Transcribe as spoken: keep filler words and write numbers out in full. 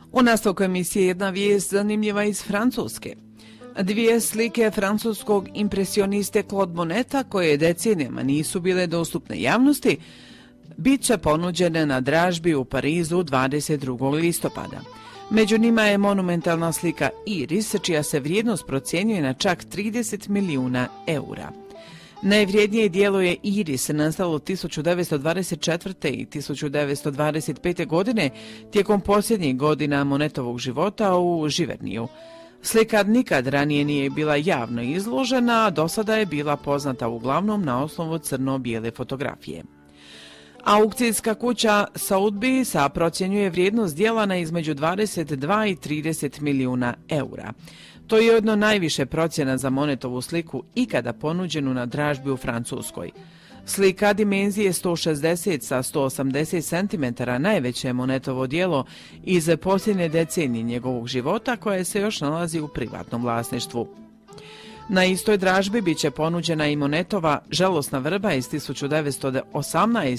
U nastavku emisije jedna vijest zanimljiva iz Francuske. Dvije slike francuskog impresioniste Claude Moneta, koje decenijama nisu bile dostupne javnosti, bit će ponuđene na dražbi u Parizu dvadeset drugog listopada. Među njima je monumentalna slika Iris, čija se vrijednost procjenjuje na čak trideset milijuna eura. Najvrijednije dijelo je Iris, nastalo tisuću devetsto dvadeset četvrte. i tisuću devetsto dvadeset pete. godine tijekom posljednjih godina Monetovog života u Živerniju. Slika nikad ranije nije bila javno izložena, a do sada je bila poznata uglavnom na osnovu crno-bijele fotografije. Aukcijska kuća Sotheby's procjenjuje vrijednost dijela na između dvadeset dva i trideset milijuna eura. To je jedno najviše procjena za Monetovu sliku ikada ponuđenu na dražbi u Francuskoj. Slika dimenzije sto šezdeset sa sto osamdeset centimetara najveće je Monetovo dijelo iz posljednje decenije njegovog života, koje se još nalazi u privatnom vlasništvu. Na istoj dražbi bit će ponuđena i Monetova žalosna vrba iz tisuću devetsto osamnaeste.